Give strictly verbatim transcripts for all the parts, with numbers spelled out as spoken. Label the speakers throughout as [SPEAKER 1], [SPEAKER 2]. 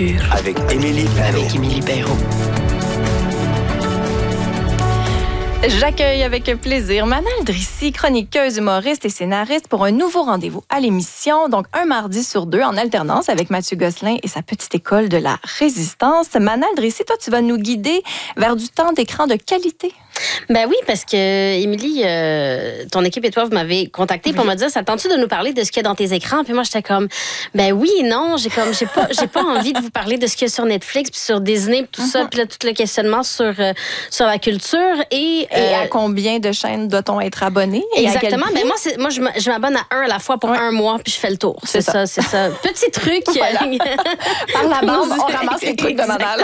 [SPEAKER 1] culture.
[SPEAKER 2] Avec Émilie Perrault.
[SPEAKER 1] Avec Émilie Perrault.
[SPEAKER 3] J'accueille avec plaisir Manal Drissi, chroniqueuse, humoriste et scénariste pour un nouveau rendez-vous à l'émission, donc un mardi sur deux en alternance avec Mathieu Gosselin et sa petite école de la résistance. Manal Drissi, toi, tu vas nous guider vers du temps d'écran de qualité.
[SPEAKER 4] Ben oui, parce que, Émilie, euh, ton équipe et toi, vous m'avez contacté pour oui. me dire, ça tente-tu de nous parler de ce qu'il y a dans tes écrans? Puis moi, j'étais comme, ben oui, non, j'ai comme, j'ai pas, j'ai pas envie de vous parler de ce qu'il y a sur Netflix, puis sur Disney, puis tout uh-huh. ça, puis là, tout le questionnement sur, euh, sur la culture. Et,
[SPEAKER 3] euh, et à combien de chaînes doit-on être abonné?
[SPEAKER 4] Exactement. Ben moi, c'est, moi je, je m'abonne à un à la fois pour ouais. un mois, puis je fais le tour. C'est, c'est ça, ça, c'est ça. Petit truc.
[SPEAKER 3] Voilà. Par la bande, on ramasse les trucs de Manal.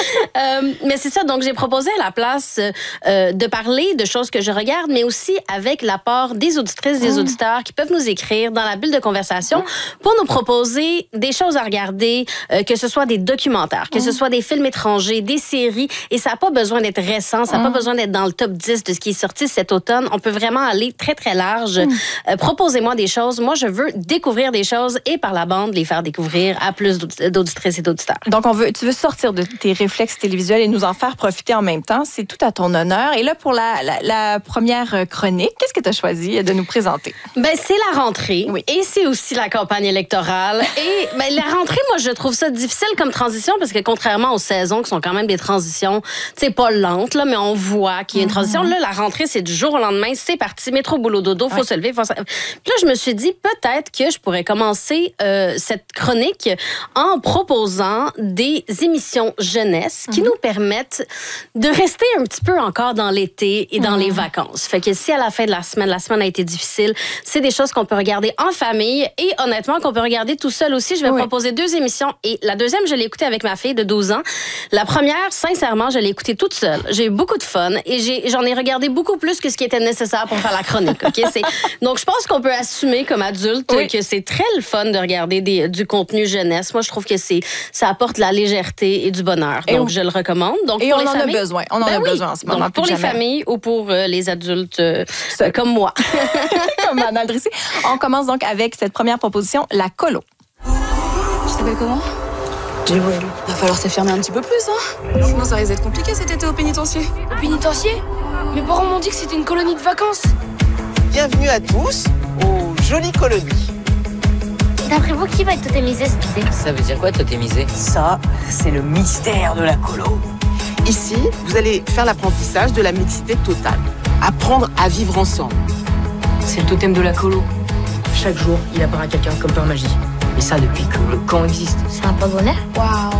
[SPEAKER 4] euh, mais c'est ça, donc j'ai proposé à la place euh, de parler de choses que je regarde, mais aussi avec l'apport des auditrices, des mmh. auditeurs qui peuvent nous écrire dans la bulle de conversation mmh. pour nous proposer des choses à regarder, euh, que ce soit des documentaires, que mmh. ce soit des films étrangers, des séries, et ça n'a pas besoin d'être récent, ça n'a mmh. pas besoin d'être dans le top dix de ce qui est sorti cet automne. On peut vraiment aller très, très large. Mmh. Euh, proposez-moi des choses. Moi, je veux découvrir des choses et par la bande, les faire découvrir à plus d'auditrices et d'auditeurs.
[SPEAKER 3] Donc, on veut, tu veux sortir de tes réflexes télévisuels et nous en faire profiter en même temps. C'est tout à ton honneur. Et là, pour la, la, la première chronique, qu'est-ce que tu as choisi de nous présenter?
[SPEAKER 4] Ben, c'est la rentrée.
[SPEAKER 3] Oui.
[SPEAKER 4] Et c'est aussi la campagne électorale. Et ben, la rentrée, moi, je trouve ça difficile comme transition parce que contrairement aux saisons qui sont quand même des transitions, tu sais, pas lentes, là, mais on voit qu'il y a une transition. Mm-hmm. Là, la rentrée, c'est du jour au lendemain. C'est parti. Métro, boulot, dodo. Faut ouais. se lever. Faut se... Puis là, je me suis dit, peut-être que je pourrais commencer euh, cette chronique en proposant des émissions jeunesse qui mm-hmm. nous permettent de rester un petit peu encore dans l'été et dans mmh. les vacances. Fait que si à la fin de la semaine, la semaine a été difficile, c'est des choses qu'on peut regarder en famille et honnêtement qu'on peut regarder tout seul aussi. Je vais oui. proposer deux émissions et la deuxième, je l'ai écoutée avec ma fille de douze ans. La première, sincèrement, je l'ai écoutée toute seule. J'ai eu beaucoup de fun et j'ai, j'en ai regardé beaucoup plus que ce qui était nécessaire pour faire la chronique. Okay? C'est, donc, je pense qu'on peut assumer comme adulte oui. que c'est très le fun de regarder des, du contenu jeunesse. Moi, je trouve que c'est, ça apporte de la légèreté et du bonheur. Donc, et je le recommande. Donc,
[SPEAKER 3] et
[SPEAKER 4] pour
[SPEAKER 3] on
[SPEAKER 4] les
[SPEAKER 3] en
[SPEAKER 4] familles,
[SPEAKER 3] a besoin. On en
[SPEAKER 4] ben
[SPEAKER 3] a
[SPEAKER 4] oui.
[SPEAKER 3] besoin en ce moment.
[SPEAKER 4] Donc, pour les
[SPEAKER 3] jamais.
[SPEAKER 4] familles ou pour euh, les adultes euh, euh, comme moi.
[SPEAKER 3] Comme Manal Drissi. On commence donc avec cette première proposition, la colo.
[SPEAKER 5] Tu t'appelles comment?
[SPEAKER 6] Jewel.
[SPEAKER 5] Va falloir s'affirmer un petit peu plus, hein?
[SPEAKER 6] Sinon, ça risque d'être compliqué cet été au pénitencier.
[SPEAKER 5] Au pénitencier? Mes parents m'ont dit que c'était une colonie de vacances.
[SPEAKER 7] Bienvenue à tous aux Jolies Colonies.
[SPEAKER 8] D'après vous, qui va être totémisé cet été?
[SPEAKER 9] Ça veut dire quoi, totémisé?
[SPEAKER 7] Ça, c'est le mystère de la colo. Ici, vous allez faire l'apprentissage de la mixité totale. Apprendre à vivre ensemble.
[SPEAKER 9] C'est le totem de la colo. Chaque jour, il apparaît quelqu'un comme par magie. Et ça depuis que le camp existe.
[SPEAKER 8] C'est un porte-bonheur?
[SPEAKER 5] Waouh!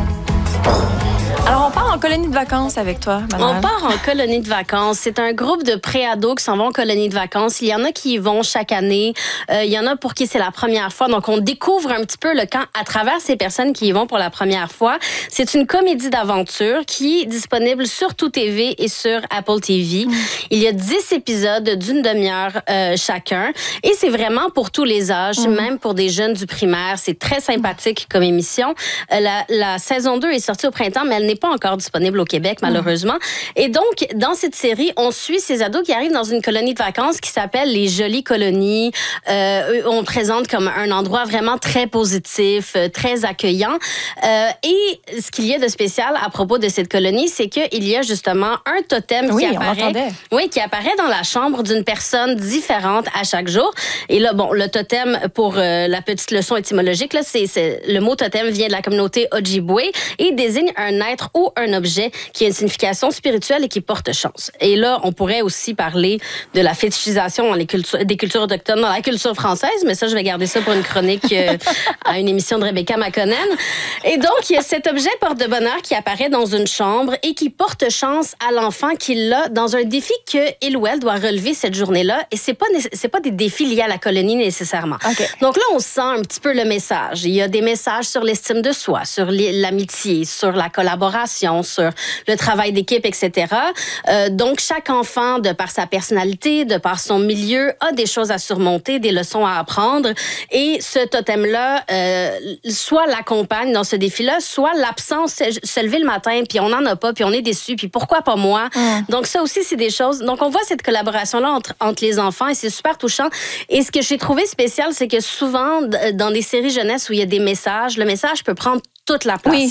[SPEAKER 3] Alors, on part en colonie de vacances avec toi, Manal.
[SPEAKER 4] On part en colonie de vacances. C'est un groupe de pré-ados qui s'en vont en colonie de vacances. Il y en a qui y vont chaque année. Euh, il y en a pour qui c'est la première fois. Donc, on découvre un petit peu le camp à travers ces personnes qui y vont pour la première fois. C'est une comédie d'aventure qui est disponible sur Tout T V et sur Apple T V. Mmh. Il y a dix épisodes d'une demi-heure euh, chacun. Et c'est vraiment pour tous les âges, mmh. même pour des jeunes du primaire. C'est très sympathique comme émission. Euh, la, la saison deux est sortie au printemps, mais elle n'est pas encore disponible au Québec, malheureusement. Mmh. Et donc, dans cette série, on suit ces ados qui arrivent dans une colonie de vacances qui s'appelle les Jolies Colonies. Euh, on présente comme un endroit vraiment très positif, très accueillant. Euh, et ce qu'il y a de spécial à propos de cette colonie, c'est qu'il y a justement un totem
[SPEAKER 3] oui,
[SPEAKER 4] qui apparaît, oui, qui apparaît dans la chambre d'une personne différente à chaque jour. Et là, bon, le totem, pour euh, la petite leçon étymologique, là, c'est, c'est, le mot totem vient de la communauté Ojibwe et désigne un être ou un objet qui a une signification spirituelle et qui porte chance. Et là, on pourrait aussi parler de la fétichisation dans les cultures, des cultures autochtones dans la culture française, mais ça, je vais garder ça pour une chronique euh, à une émission de Rebecca McConnell. Et donc, il y a cet objet porte-bonheur qui apparaît dans une chambre et qui porte chance à l'enfant qui l'a dans un défi qu'il ou elle doit relever cette journée-là. Et c'est pas, c'est pas des défis liés à la colonie nécessairement. Okay. Donc là, on sent un petit peu le message. Il y a des messages sur l'estime de soi, sur l'amitié, sur la collaboration, sur le travail d'équipe, et cetera. Euh, donc, chaque enfant, de par sa personnalité, de par son milieu, a des choses à surmonter, des leçons à apprendre. Et ce totem-là, euh, soit l'accompagne dans ce défi-là, soit l'absence, se lever le matin, puis on n'en a pas, puis on est déçu, puis pourquoi pas moi? Mm. Donc, ça aussi, c'est des choses. Donc, on voit cette collaboration-là entre, entre les enfants et c'est super touchant. Et ce que j'ai trouvé spécial, c'est que souvent, dans des séries jeunesse où il y a des messages, le message peut prendre toute la place.
[SPEAKER 3] Oui.